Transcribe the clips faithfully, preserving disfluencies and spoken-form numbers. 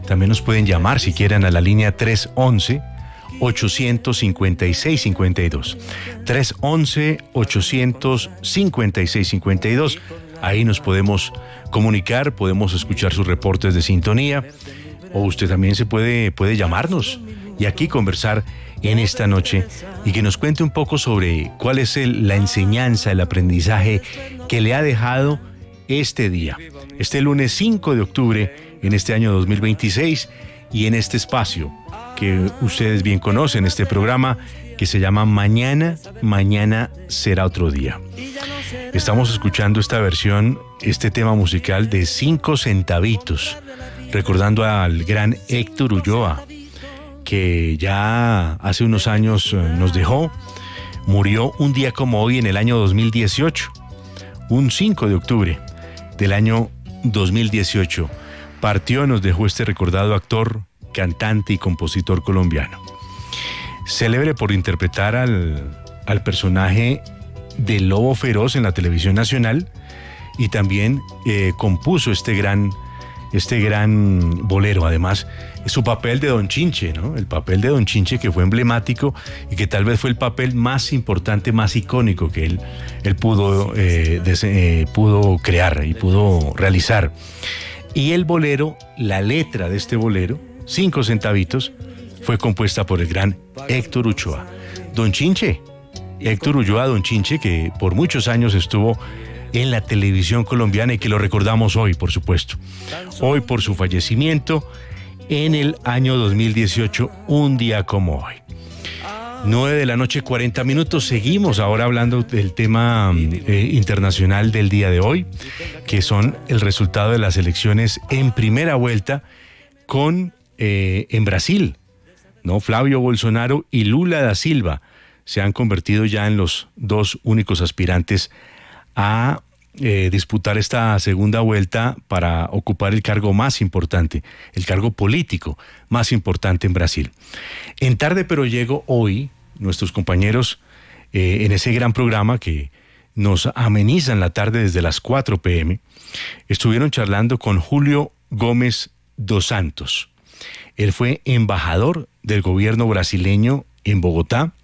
También nos pueden llamar si quieren a la línea tres once, ochocientos cincuenta y seis cincuenta y dos. tres once, ochocientos cincuenta y seis cincuenta y dos. Ahí nos podemos comunicar, podemos escuchar sus reportes de sintonía, o usted también se puede, puede llamarnos y aquí conversar en esta noche y que nos cuente un poco sobre cuál es el, la enseñanza, el aprendizaje que le ha dejado este día, este lunes cinco de octubre en este año dos mil veintiséis y en este espacio que ustedes bien conocen, este programa que se llama Mañana, Mañana será otro día. Estamos escuchando esta versión, este tema musical de Cinco Centavitos, recordando al gran Héctor Ulloa, que ya hace unos años nos dejó, murió un día como hoy en el año dos mil dieciocho, un cinco de octubre del año dos mil dieciocho. Partió, nos dejó este recordado actor, cantante y compositor colombiano. Célebre por interpretar al, al personaje del Lobo Feroz en la televisión nacional y también eh, compuso este gran, este gran bolero. Además, su papel de Don Chinche, ¿no? El papel de Don Chinche que fue emblemático y que tal vez fue el papel más importante, más icónico que él, él pudo, eh, des, eh, pudo crear y pudo realizar. Y el bolero, la letra de este bolero, Cinco Centavitos, fue compuesta por el gran Héctor Ulloa. Don Chinche, Héctor Ulloa, Don Chinche, que por muchos años estuvo en la televisión colombiana y que lo recordamos hoy, por supuesto. Hoy por su fallecimiento en el año dos mil dieciocho, un día como hoy. nueve de la noche, cuarenta minutos. Seguimos ahora hablando del tema eh, internacional del día de hoy, que son el resultado de las elecciones en primera vuelta con eh, en Brasil, ¿no? Flavio Bolsonaro y Lula da Silva se han convertido ya en los dos únicos aspirantes a eh, disputar esta segunda vuelta para ocupar el cargo más importante, el cargo político más importante en Brasil. En Tarde Pero Llego hoy, nuestros compañeros eh, en ese gran programa que nos amenizan la tarde desde las cuatro pe eme, estuvieron charlando con Julio Gómez dos Santos. Él fue embajador del gobierno brasileño en Bogotá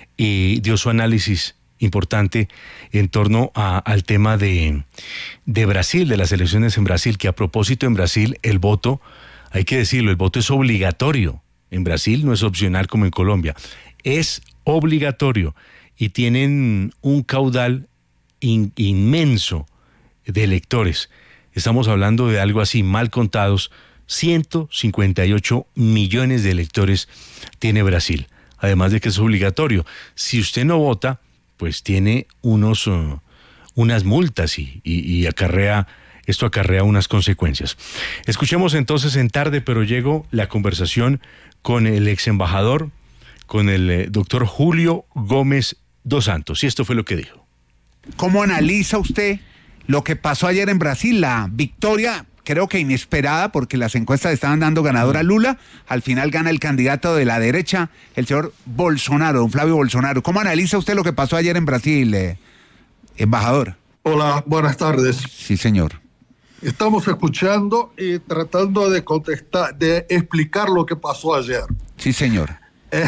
y dio su análisis importante en torno a, al tema de, de Brasil, de las elecciones en Brasil, que a propósito en Brasil el voto, hay que decirlo, el voto es obligatorio. En Brasil no es opcional como en Colombia, es obligatorio y tienen un caudal in, inmenso de electores. Estamos hablando de algo así, mal contados, ciento cincuenta y ocho millones de electores tiene Brasil, además de que es obligatorio. Si usted no vota, pues tiene unos, uh, unas multas y, y, y acarrea, esto acarrea unas consecuencias. Escuchemos entonces en Tarde Pero Llego la conversación con el ex embajador, con el eh, doctor Julio Gómez dos Santos, y esto fue lo que dijo. ¿Cómo analiza usted lo que pasó ayer en Brasil? La victoria, creo que inesperada, porque las encuestas estaban dando ganador a Lula. Al final gana el candidato de la derecha, el señor Bolsonaro, don Flavio Bolsonaro. ¿Cómo analiza usted lo que pasó ayer en Brasil, eh, embajador? Hola, buenas tardes. Sí, señor. Estamos escuchando y tratando de contestar, de explicar lo que pasó ayer. Sí, señor. Eh,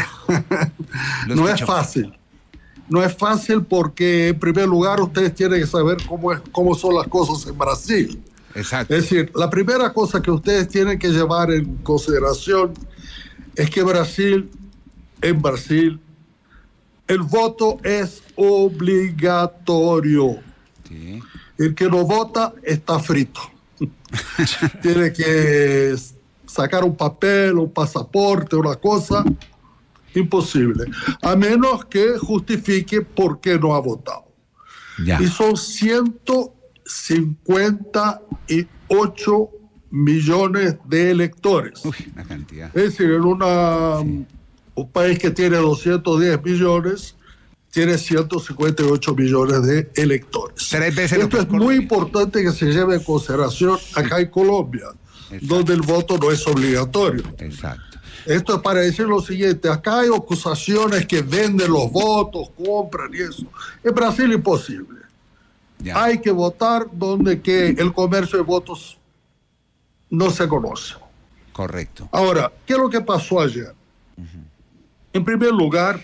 no es fácil. No es fácil porque, en primer lugar, ustedes tienen que saber cómo, es, cómo son las cosas en Brasil. Exacto. Es decir, la primera cosa que ustedes tienen que llevar en consideración es que Brasil, en Brasil, el voto es obligatorio. Sí. El que no vota está frito. Tiene que sacar un papel, un pasaporte, una cosa. Imposible. A menos que justifique por qué no ha votado. Ya. Y son ciento cincuenta y ocho millones de electores. Uy, una cantidad. Es decir, en una, sí. un país que tiene doscientos diez millones, tiene ciento cincuenta y ocho millones de electores. Tres veces Esto es Colombia. Muy importante que se lleve en consideración acá en Colombia, exacto, donde el voto no es obligatorio. Exacto. Esto es para decir lo siguiente: acá hay acusaciones que venden los votos, compran y eso. En Brasil imposible. Ya. Hay que votar donde que el comercio de votos no se conoce. Correcto. Ahora, ¿qué es lo que pasó ayer? Uh-huh. En primer lugar,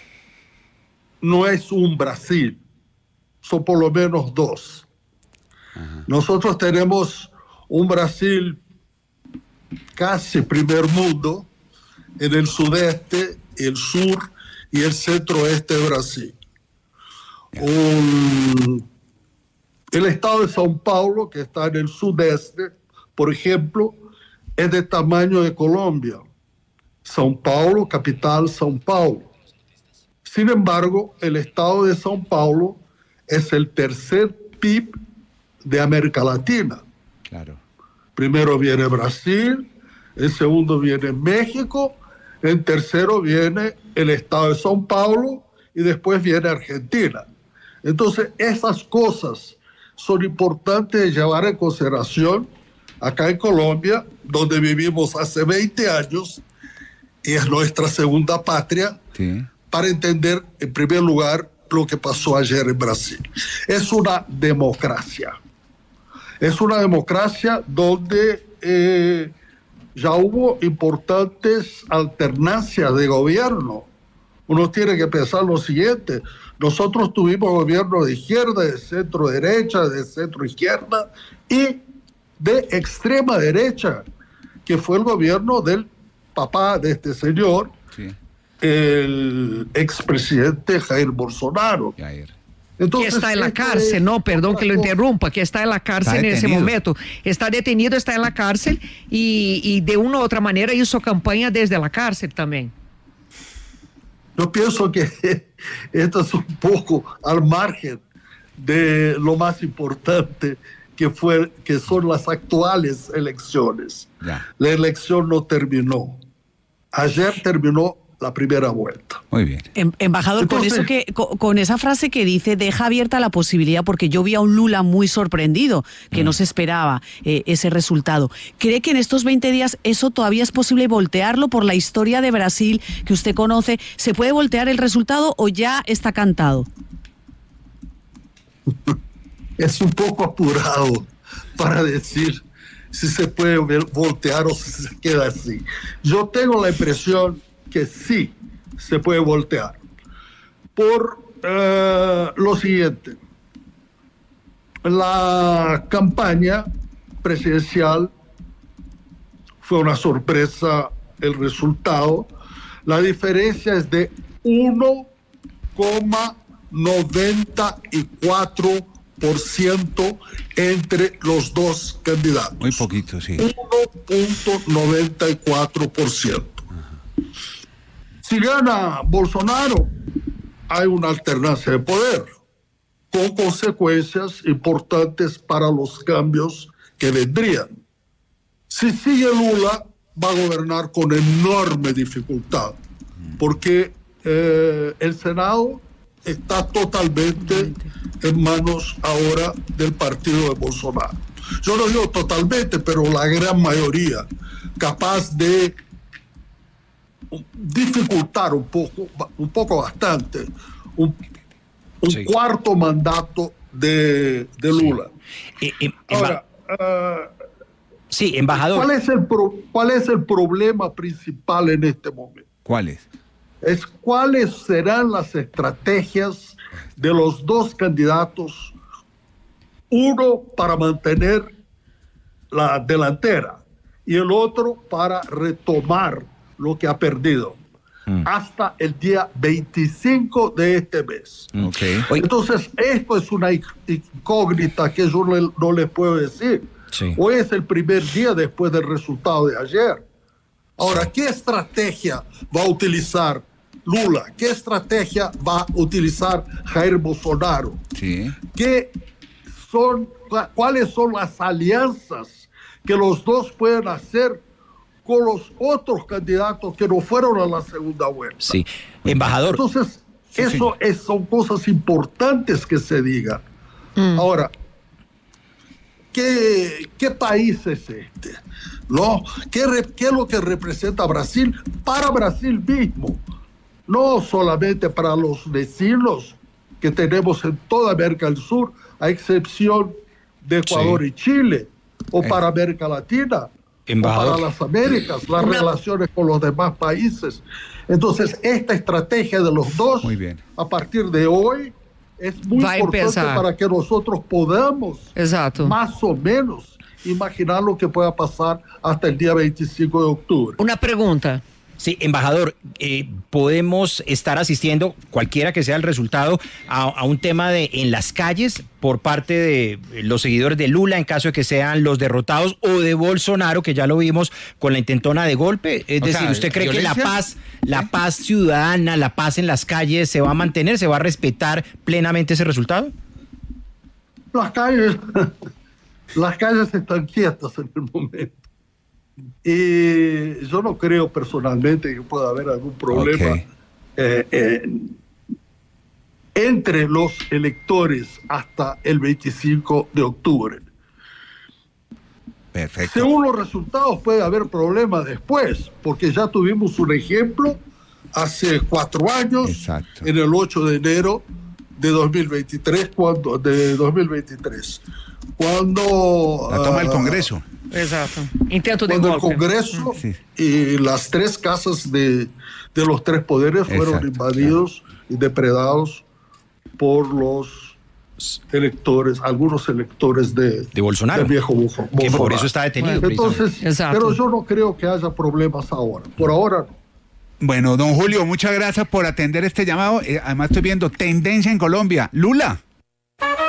no es un Brasil, son por lo menos dos. Uh-huh. Nosotros tenemos un Brasil casi primer mundo en el sudeste, el sur y el centro-oeste de Brasil. Yeah. Un, el estado de São Paulo, que está en el sudeste, por ejemplo, es de tamaño de Colombia. São Paulo, capital São Paulo. Sin embargo, el estado de São Paulo es el tercer P I B de América Latina. Claro. Primero viene Brasil, en segundo viene México, en tercero viene el estado de São Paulo y después viene Argentina. Entonces, esas cosas son importantes de llevar en consideración acá en Colombia, donde vivimos hace veinte años, y es nuestra segunda patria, sí, para entender, en primer lugar, lo que pasó ayer en Brasil. Es una democracia. Es una democracia donde eh, ya hubo importantes alternancias de gobierno. Uno tiene que pensar lo siguiente: nosotros tuvimos gobierno de izquierda, de centro derecha, de centro izquierda y de extrema derecha, que fue el gobierno del papá de este señor, sí, el expresidente Jair Bolsonaro. Jair. Entonces, que está en la cárcel, no, perdón que lo interrumpa, que está en la cárcel en ese momento. Está detenido, está en la cárcel y, y de una u otra manera hizo campaña desde la cárcel también. Yo pienso que esto es un poco al margen de lo más importante que, fue, que son las actuales elecciones. Ya. La elección no terminó. Ayer terminó la primera vuelta. Muy bien. Em, embajador, Entonces, con, eso que, con, con esa frase que dice, deja abierta la posibilidad, porque yo vi a un Lula muy sorprendido, que mm. no se esperaba eh, ese resultado. ¿Cree que en estos veinte días eso todavía es posible voltearlo por la historia de Brasil que usted conoce? ¿Se puede voltear el resultado o ya está cantado? Es un poco apurado para decir si se puede voltear o si se queda así. Yo tengo la impresión que sí se puede voltear por eh, lo siguiente: la campaña presidencial fue una sorpresa, el resultado. La diferencia es de uno coma noventa y cuatro por ciento entre los dos candidatos. Muy poquito, sí. uno coma noventa y cuatro por ciento. Si gana Bolsonaro, hay una alternancia de poder, con consecuencias importantes para los cambios que vendrían. Si sigue Lula, va a gobernar con enorme dificultad, porque eh, el Senado está totalmente en manos ahora del partido de Bolsonaro. Yo no digo totalmente, pero la gran mayoría, capaz de dificultar un poco, un poco bastante, un, un sí. cuarto mandato de, de Lula. Sí. Eh, eh, Ahora, uh, sí, embajador. ¿cuál es, el pro, ¿Cuál es el problema principal en este momento? ¿Cuál es? Es cuáles serán las estrategias de los dos candidatos, uno para mantener la delantera y el otro para retomar lo que ha perdido mm. hasta el día veinticinco de este mes. Okay. Entonces, esto es una incógnita que yo le, no les puedo decir. Sí. Hoy es el primer día después del resultado de ayer. Ahora, sí. ¿qué estrategia va a utilizar Lula? ¿Qué estrategia va a utilizar Jair Bolsonaro? Sí. ¿Qué son, ¿Cuáles son las alianzas que los dos pueden hacer con los otros candidatos que no fueron a la segunda vuelta? Sí, embajador. Entonces, sí, eso sí. Es, son cosas importantes que se digan. Mm. Ahora, ¿qué, ¿qué país es este? ¿No? ¿Qué, ¿Qué es lo que representa Brasil para Brasil mismo? No solamente para los vecinos que tenemos en toda América del Sur, a excepción de Ecuador sí. y Chile, o eh. para América Latina, Embajador. para las Américas, las Una... relaciones con los demás países. Entonces, esta estrategia de los dos, muy bien, a partir de hoy, es muy Va importante para que nosotros podamos, Exato. más o menos, imaginar lo que pueda pasar hasta el día veinticinco de octubre. Una pregunta. Sí, embajador, eh, podemos estar asistiendo, cualquiera que sea el resultado, a, a un tema de en las calles por parte de los seguidores de Lula, en caso de que sean los derrotados, o de Bolsonaro, que ya lo vimos con la intentona de golpe. Es O decir, sea, ¿usted cree ¿violencia? que la paz, la paz ciudadana, la paz en las calles se va a mantener, se va a respetar plenamente ese resultado? Las calles, las calles están quietas en el momento. Y yo no creo personalmente que pueda haber algún problema okay. eh, eh, entre los electores hasta el veinticinco de octubre. Perfecto. Según los resultados puede haber problemas después, porque ya tuvimos un ejemplo hace cuatro años, Exacto. en el ocho de enero de dos mil veintitrés, cuando, de dos mil veintitrés, cuando... La toma del uh, Congreso. Exato. Intento de Cuando el golpe. Congreso Sí. y las tres casas de, de los tres poderes fueron Exacto, invadidos y depredados por los electores, algunos electores de, De Bolsonaro. del viejo Bolsonaro. Que por eso está detenido. Entonces, Exacto. pero yo no creo que haya problemas ahora. Por ahora no. Bueno, don Julio, muchas gracias por atender este llamado. Eh, además estoy viendo tendencia en Colombia. Lula.